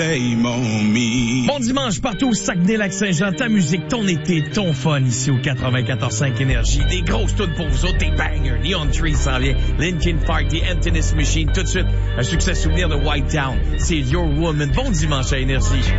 Bon dimanche partout au Saguenay-Lac-Saint-Jean. Ta musique, ton été, ton fun ici au 94.5 Énergie. Des grosses tunes pour vous autres, des bangers. Neon Trees s'en vient. Linkin Park, The Emptiness Machine. Tout de suite, un succès souvenir de White Town. C'est Your Woman. Bon dimanche à Énergie.